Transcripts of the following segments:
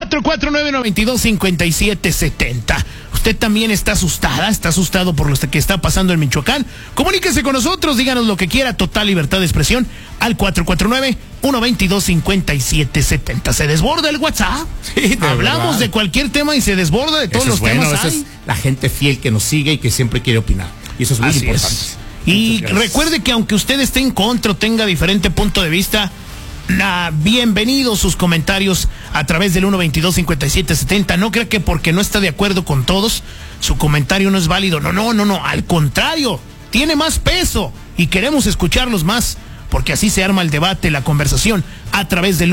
449-925770. ¿Usted también está asustada? ¿Está asustado por lo que está pasando en Michoacán? Comuníquese con nosotros, díganos lo que quiera, total libertad de expresión, al 449-122-5770. ¿Se desborda el WhatsApp? Sí, hablamos verdad. de cualquier tema y se desborda de todos Eso los es bueno, temas. eso es la gente fiel que nos sigue y que siempre quiere opinar. Y eso es muy Así importante. es. Y recuerde que aunque usted esté en contra o tenga diferente punto de vista, bienvenidos sus comentarios a través del 122-5770. No crea que porque no está de acuerdo con todos, su comentario no es válido. No. Al contrario, tiene más peso y queremos escucharlos más, porque así se arma el debate, la conversación a través del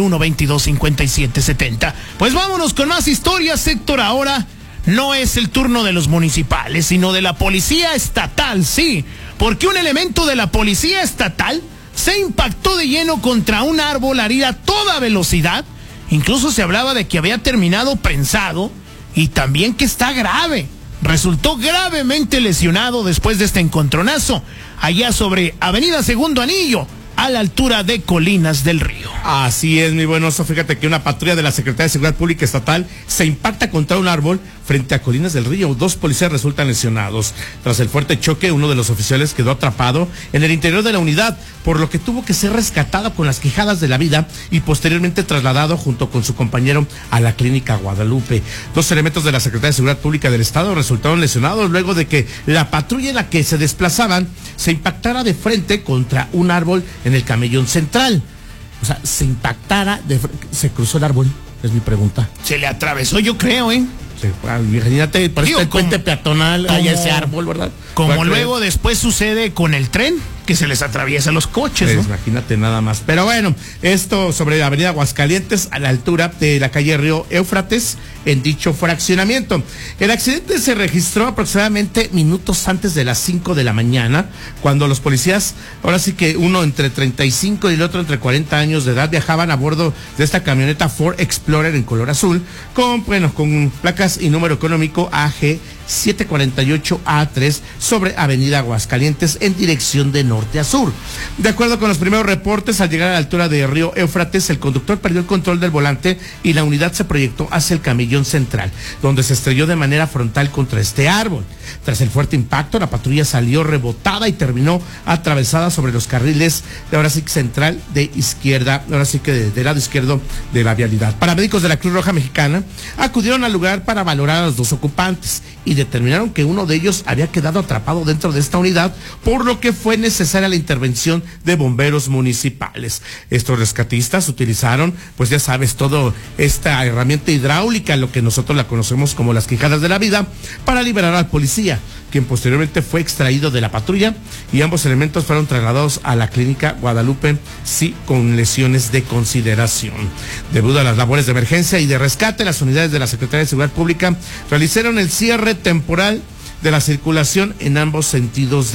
122-5770. Pues vámonos con más historias, Héctor. Ahora no es el turno de los municipales, sino de la policía estatal, sí, porque un elemento de la policía estatal se impactó de lleno contra un árbol a ir a toda velocidad. Incluso se hablaba de que había terminado prensado y también que está grave. Resultó gravemente lesionado después de este encontronazo allá sobre Avenida Segundo Anillo, a la altura de Colinas del Río. Así es, mi buen oso. Fíjate que una patrulla de la Secretaría de Seguridad Pública Estatal se impacta contra un árbol frente a Colinas del Río. 2 policías resultan lesionados. Tras el fuerte choque, uno de los oficiales quedó atrapado en el interior de la unidad, por lo que tuvo que ser rescatado con las quijadas de la vida y posteriormente trasladado junto con su compañero a la clínica Guadalupe. 2 elementos de la Secretaría de Seguridad Pública del Estado resultaron lesionados luego de que la patrulla en la que se desplazaban se impactara de frente contra un árbol en el camellón central. O sea, se cruzó el árbol, es mi pregunta. Se le atravesó, yo creo, Imagínate, por eso el puente peatonal, hay ese árbol, ¿verdad? Como luego después sucede con el tren, que se les atraviesa los coches, ¿no? Imagínate nada más. Pero bueno, esto sobre la avenida Aguascalientes, a la altura de la calle Río Éufrates, en dicho fraccionamiento. El accidente se registró aproximadamente minutos antes de las 5 de la mañana, cuando los policías, ahora sí que uno entre 35 y el otro entre 40 años de edad, viajaban a bordo de esta camioneta Ford Explorer en color azul, con placas y número económico AG 748A3 sobre avenida Aguascalientes en dirección de norte a sur. De acuerdo con los primeros reportes, al llegar a la altura de Río Éufrates, el conductor perdió el control del volante y la unidad se proyectó hacia el camellón central, donde se estrelló de manera frontal contra este árbol. Tras el fuerte impacto, la patrulla salió rebotada y terminó atravesada sobre los carriles de ahora sí que central de izquierda, ahora sí que del lado izquierdo de la vialidad. Paramédicos de la Cruz Roja Mexicana acudieron al lugar para valorar a los 2 ocupantes y determinaron que uno de ellos había quedado atrapado dentro de esta unidad, por lo que fue necesaria la intervención de bomberos municipales. Estos rescatistas utilizaron, pues ya sabes, toda esta herramienta hidráulica, lo que nosotros la conocemos como las quijadas de la vida, para liberar al policía, quien posteriormente fue extraído de la patrulla, y ambos elementos fueron trasladados a la clínica Guadalupe, sí, con lesiones de consideración. Debido a las labores de emergencia y de rescate, las unidades de la Secretaría de Seguridad Pública realizaron el cierre temporal de la circulación en ambos sentidos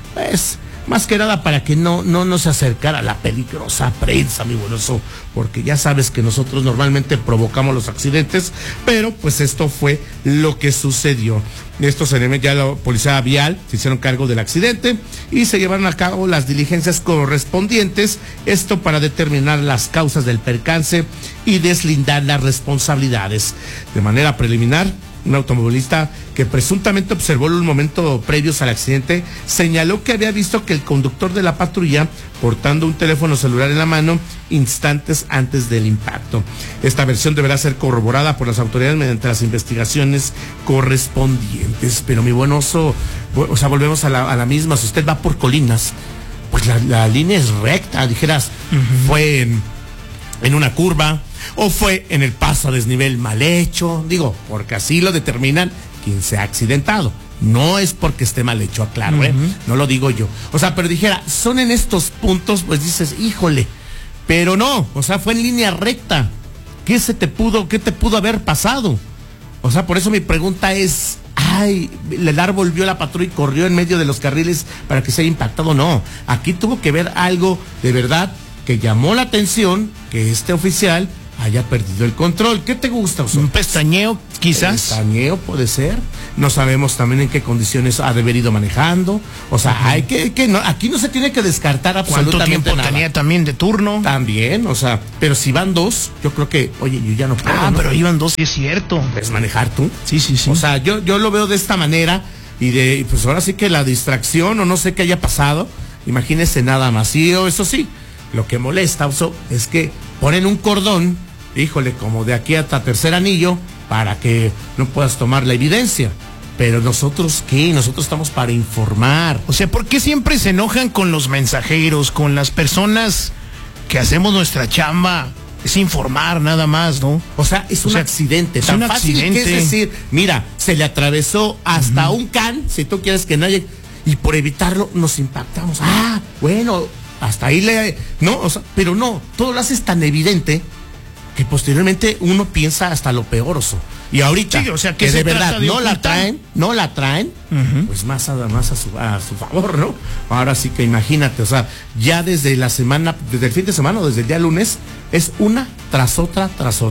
más que nada para que no se acercara la peligrosa prensa, mi buenoso, porque ya sabes que nosotros normalmente provocamos los accidentes, pero pues esto fue lo que sucedió. Estos elementos, ya la policía vial se hicieron cargo del accidente y se llevaron a cabo las diligencias correspondientes, esto para determinar las causas del percance y deslindar las responsabilidades. De manera preliminar, un automovilista que presuntamente observó los momentos previos al accidente señaló que había visto que el conductor de la patrulla portando un teléfono celular en la mano instantes antes del impacto. Esta versión deberá ser corroborada por las autoridades mediante las investigaciones correspondientes. Pero mi buen oso, o sea, volvemos a la misma. Si usted va por Colinas, pues la línea es recta, dijeras, fue en una curva, o fue en el paso a desnivel mal hecho, digo, porque así lo determinan quien se ha accidentado. No es porque esté mal hecho, aclaro, no lo digo yo. O sea, pero dijera, son en estos puntos, pues dices, híjole, pero no, o sea, fue en línea recta. ¿Qué te pudo haber pasado? O sea, por eso mi pregunta es, el árbol vio la patrulla y corrió en medio de los carriles para que se haya impactado. No, aquí tuvo que ver algo de verdad que llamó la atención, que este oficial haya perdido el control. ¿Qué te gusta, Oso? Un pestañeo, quizás. Pestañeo puede ser. No sabemos también en qué condiciones ha de haber ido manejando. O sea, hay que no, aquí no se tiene que descartar ¿Cuánto absolutamente tiempo nada. tenía también de turno? También, o sea, pero si van dos, yo creo que, oye, yo ya no puedo. ¿no? Pero iban dos, sí es cierto. ¿Puedes manejar tú? Sí. O sea, yo lo veo de esta manera y pues ahora sí que la distracción o no sé qué haya pasado, imagínese nada más. Y eso sí, lo que molesta, Oso, es que ponen un cordón, híjole, como de aquí hasta tercer anillo, para que no puedas tomar la evidencia. Pero nosotros, ¿qué? Nosotros estamos para informar. O sea, ¿por qué siempre se enojan con los mensajeros, con las personas que hacemos nuestra chamba? Es informar nada más, ¿no? O sea, es un accidente. Es tan un fácil accidente. que es decir, mira, se le atravesó hasta un can, si tú quieres que nadie, y por evitarlo nos impactamos. Ah, bueno, hasta ahí no, o sea, pero no, todo lo haces tan evidente que posteriormente uno piensa hasta lo peor, Oso. Y ahorita, sí, o sea, que de verdad de no la traen, pues más a su favor, ¿no? Ahora sí que imagínate, o sea, ya desde la semana, desde el fin de semana o desde el día lunes, es una tras otra.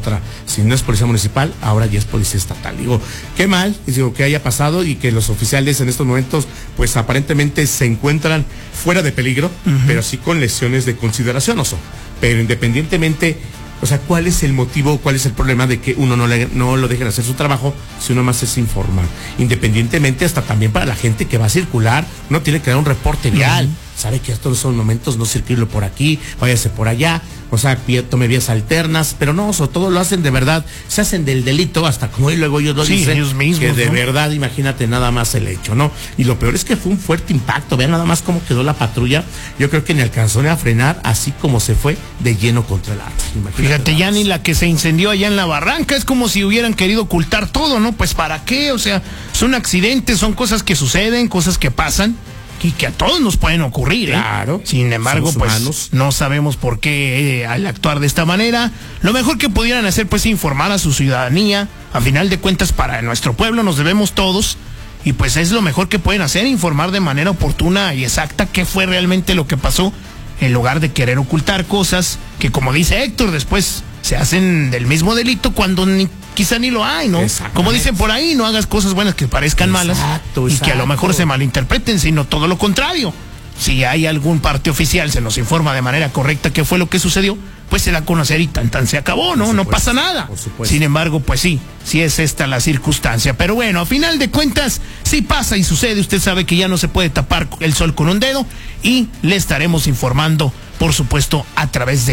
Si no es policía municipal, ahora ya es policía estatal. Digo, qué mal, digo, que haya pasado y que los oficiales en estos momentos, pues aparentemente se encuentran fuera de peligro, pero sí con lesiones de consideración, Oso. Pero independientemente, o sea, ¿cuál es el motivo, cuál es el problema de que uno no lo dejen hacer su trabajo si uno más es informar? Independientemente, hasta también para la gente que va a circular, uno tiene que dar un reporte vial. Sabe que estos son momentos, no circule por aquí, váyase por allá, o sea, tome vías alternas, pero no, Oso, todo lo hacen de verdad, se hacen del delito, hasta como hoy luego ellos lo dicen, ellos mismos, que de ¿no? verdad, imagínate nada más el hecho, ¿no? Y lo peor es que fue un fuerte impacto, vean nada más cómo quedó la patrulla, yo creo que ni alcanzó ni a frenar, así como se fue de lleno contra el árbol. Fíjate, ya ni la que se incendió allá en la barranca, es como si hubieran querido ocultar todo, ¿no? Pues ¿para qué? O sea, son accidentes, son cosas que suceden, cosas que pasan y que a todos nos pueden ocurrir, ¿eh? Claro. Sin embargo, Somos pues humanos. no sabemos por qué al actuar de esta manera. Lo mejor que pudieran hacer, pues, informar a su ciudadanía. A final de cuentas, para nuestro pueblo nos debemos todos. Y pues es lo mejor que pueden hacer, informar de manera oportuna y exacta qué fue realmente lo que pasó, en lugar de querer ocultar cosas que, como dice Héctor, después se hacen del mismo delito cuando quizá ni lo hay, ¿no? Como dicen por ahí, no hagas cosas buenas que parezcan malas y que a lo mejor se malinterpreten, sino todo lo contrario. Si hay algún parte oficial, se nos informa de manera correcta qué fue lo que sucedió, pues se da a conocer y tan se acabó, ¿no? No pasa nada. Sin embargo, pues sí es esta la circunstancia. Pero bueno, a final de cuentas, sí pasa y sucede. Usted sabe que ya no se puede tapar el sol con un dedo y le estaremos informando, por supuesto, a través de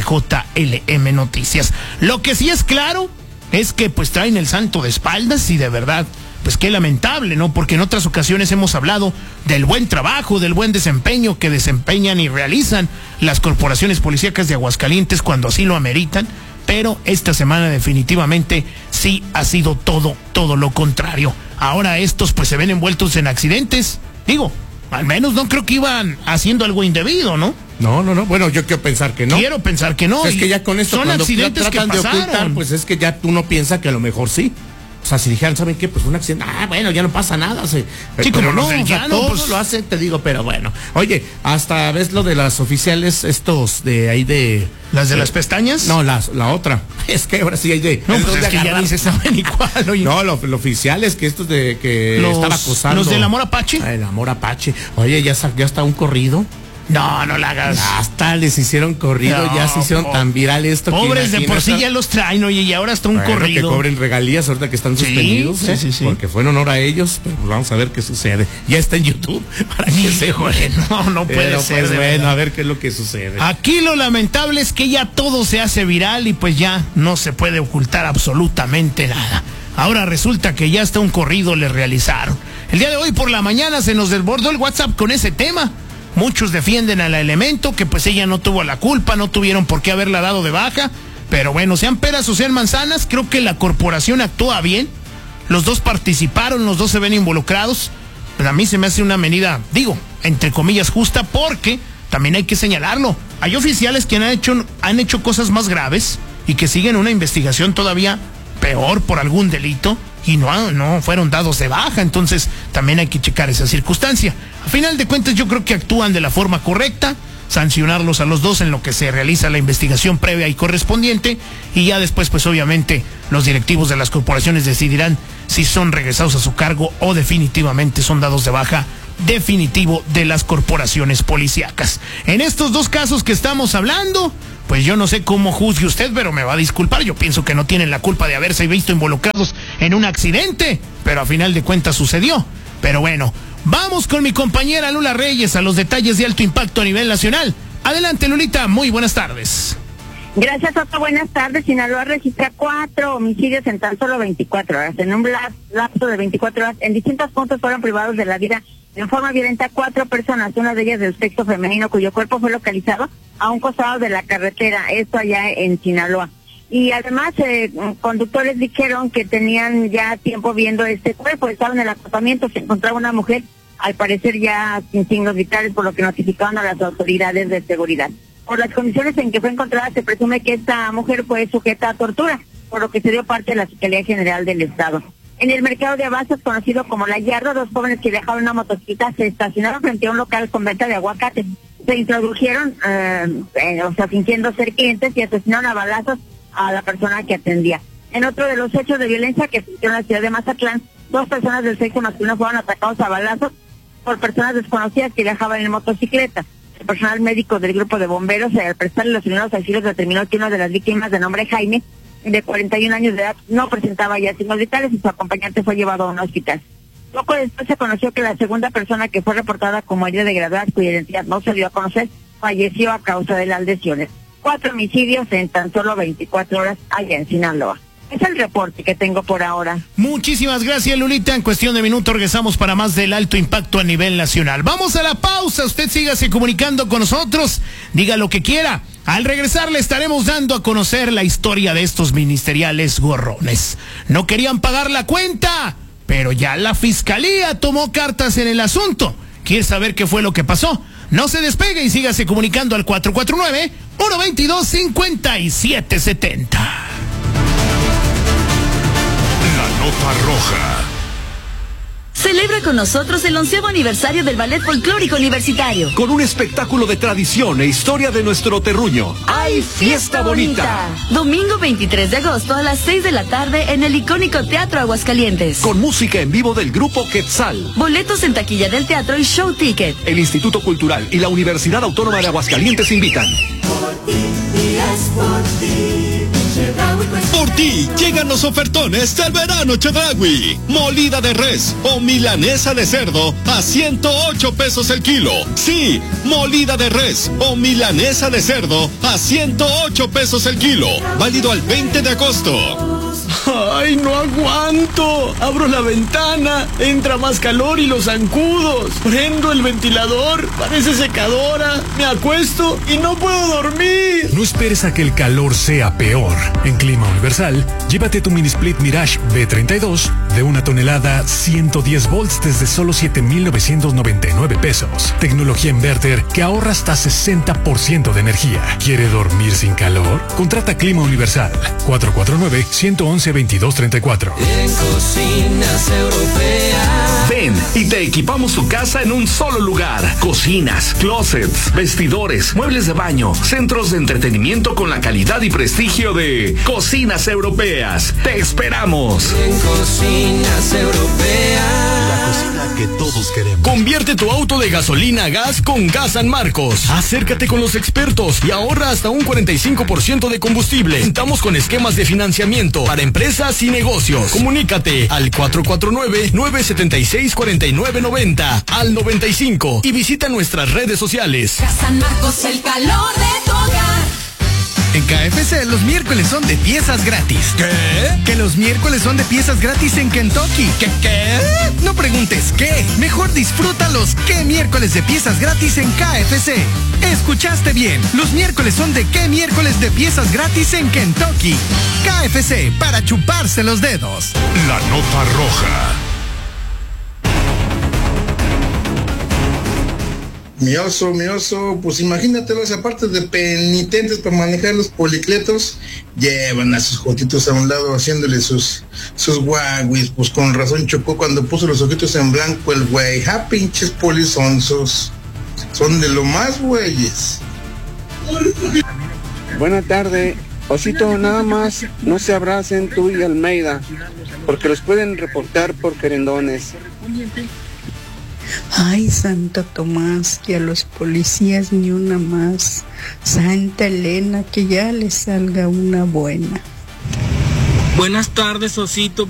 JLM Noticias. Lo que sí es claro es que pues traen el santo de espaldas y de verdad, pues qué lamentable, ¿no? Porque en otras ocasiones hemos hablado del buen trabajo, del buen desempeño que desempeñan y realizan las corporaciones policíacas de Aguascalientes cuando así lo ameritan, pero esta semana definitivamente sí ha sido todo lo contrario. Ahora estos pues se ven envueltos en accidentes, digo, al menos no creo que iban haciendo algo indebido, ¿no? No. Bueno, yo quiero pensar que no. Quiero pensar que no. Es que ya con esto, son cuando accidentes tratan que de pasaron. ocultar, pues es que ya uno piensa que a lo mejor sí. O sea, si dijeran, ¿saben qué? Pues un accidente, bueno, ya no pasa nada. Sí, como no, los del llano, todos pues lo hacen, te digo, pero bueno. Oye, hasta ves lo de las oficiales, estos de ahí de... ¿Las de las pestañas? No, la otra. Es que ahora sí hay de... No, pues es que ya ni se saben ni cuál, oye. No, lo oficial es que estos de que estaba acosando. ¿Los del Amor Apache? El Amor Apache. Oye, ya está un corrido. No la hagas. Hasta les hicieron corrido, ya se hicieron tan viral esto. Pobres de por sí ya los traen, oye, y ahora está un corrido. Que cobren regalías ahorita que están suspendidos. Sí. Porque fue en honor a ellos, pero pues vamos a ver qué sucede. Ya está en YouTube, para que se joden. No puede ser. Pues bueno, a ver qué es lo que sucede. Aquí lo lamentable es que ya todo se hace viral y pues ya no se puede ocultar absolutamente nada. Ahora resulta que ya está un corrido le realizaron. El día de hoy por la mañana se nos desbordó el WhatsApp con ese tema. Muchos defienden a la Elemento, que pues ella no tuvo la culpa, no tuvieron por qué haberla dado de baja. Pero bueno, sean peras o sean manzanas, creo que la corporación actúa bien. Los dos participaron, los dos se ven involucrados. Pero a mí se me hace una medida, digo, entre comillas justa, porque también hay que señalarlo. Hay oficiales que han hecho cosas más graves y que siguen una investigación todavía peor por algún delito y no fueron dados de baja, entonces también hay que checar esa circunstancia. A final de cuentas yo creo que actúan de la forma correcta, sancionarlos a los dos en lo que se realiza la investigación previa y correspondiente, y ya después pues obviamente los directivos de las corporaciones decidirán si son regresados a su cargo o definitivamente son dados de baja definitivo de las corporaciones policíacas. En estos dos casos que estamos hablando, pues yo no sé cómo juzgue usted, pero me va a disculpar, yo pienso que no tienen la culpa de haberse visto involucrados en un accidente, pero a final de cuentas sucedió. Pero bueno, vamos con mi compañera Lula Reyes a los detalles de alto impacto a nivel nacional. Adelante, Lulita, muy buenas tardes. Gracias, Otto. Buenas tardes. Sinaloa registra 4 homicidios en tan solo 24 horas. En un lapso de 24 horas, en distintos puntos fueron privados de la vida en forma violenta 4 personas, una de ellas del sexo femenino, cuyo cuerpo fue localizado a un costado de la carretera, esto allá en Sinaloa. Y además, conductores dijeron que tenían ya tiempo viendo este cuerpo, estaban en el acostamiento, se encontraba una mujer, al parecer ya sin signos vitales, por lo que notificaron a las autoridades de seguridad. Por las condiciones en que fue encontrada, se presume que esta mujer fue sujeta a tortura, por lo que se dio parte de la Fiscalía General del Estado. En el mercado de abastos, conocido como La Yarda, 2 jóvenes que viajaban en una motocicleta se estacionaron frente a un local con venta de aguacates. Se introdujeron, fingiendo ser clientes, y asesinaron a balazos a la persona que atendía. En otro de los hechos de violencia que sucedieron en la ciudad de Mazatlán, 2 personas del sexo masculino fueron atacados a balazos por personas desconocidas que viajaban en motocicleta. El personal médico del grupo de bomberos, al prestarle los primeros auxilios, determinó que una de las víctimas, de nombre Jaime, de 41 años de edad, no presentaba ya signos vitales y su acompañante fue llevado a un hospital. Poco después se conoció que la segunda persona que fue reportada como herida de gravedad, cuya identidad no se dio a conocer, falleció a causa de las lesiones. 4 homicidios en tan solo 24 horas allá en Sinaloa. Es el reporte que tengo por ahora. Muchísimas gracias, Lulita. En cuestión de minutos regresamos para más del alto impacto a nivel nacional. Vamos a la pausa. Usted sígase comunicando con nosotros. Diga lo que quiera. Al regresar le estaremos dando a conocer la historia de estos ministeriales gorrones. No querían pagar la cuenta, pero ya la fiscalía tomó cartas en el asunto. ¿Quiere saber qué fue lo que pasó? No se despegue y sígase comunicando al 449-122-5770. Nota roja. Celebra con nosotros el 11º aniversario del Ballet Folclórico Universitario. Con un espectáculo de tradición e historia de nuestro terruño. ¡Ay, fiesta bonita! Domingo 23 de agosto a las 6 de la tarde en el icónico Teatro Aguascalientes. Con música en vivo del grupo Quetzal. Boletos en taquilla del teatro y Show Ticket. El Instituto Cultural y la Universidad Autónoma de Aguascalientes invitan. Por ti, y es por ti. Por ti llegan los ofertones del verano Chedraui. Molida de res o milanesa de cerdo a 108 pesos el kilo. Sí, molida de res o milanesa de cerdo a 108 pesos el kilo. Válido al 20 de agosto. ¡Ay, no aguanto! Abro la ventana, entra más calor y los zancudos. Prendo el ventilador, parece secadora. Me acuesto y no puedo dormir. No esperes a que el calor sea peor. En Clima Universal, llévate tu mini split Mirage B32 de 1 tonelada, 110 volts desde solo 7,999 pesos. Tecnología inverter que ahorra hasta 60% de energía. ¿Quiere dormir sin calor? Contrata Clima Universal. 449-111-2234. En Cocinas Europeas. Ven y te equipamos tu casa en un solo lugar. Cocinas, closets, vestidores, muebles de baño, centros de entretenimiento con la calidad y prestigio de Cocinas Europeas. ¡Te esperamos! En Cocinas Europeas. La cocina que todos queremos. Convierte tu auto de gasolina a gas con Gas San Marcos. Acércate con los expertos y ahorra hasta un 45% de combustible. Contamos con esquemas de financiamiento para empresas y negocios. Comunícate al 449-976-4990 al 95 y visita nuestras redes sociales. Gas San Marcos, el calor de tu hogar. En KFC los miércoles son de piezas gratis. ¿Qué? Que los miércoles son de piezas gratis en Kentucky. ¿Qué? No preguntes qué. Mejor disfruta los qué miércoles de piezas gratis en KFC. Escuchaste bien. Los miércoles son de qué miércoles de piezas gratis en Kentucky. KFC, para chuparse los dedos. La nota roja. Mi oso, pues imagínatelos, aparte de penitentes para manejar los policletos, llevan a sus jotitos a un lado haciéndole sus guaguis, pues con razón chocó cuando puso los ojitos en blanco el güey. Pinches polizonzos. son de lo más güeyes. Buena tarde. Osito, nada más no se abracen tú y Almeida, porque los pueden reportar por querendones. Ay, Santo Tomás, que a los policías ni una más. Santa Elena, que ya les salga una buena. Buenas tardes, Osito.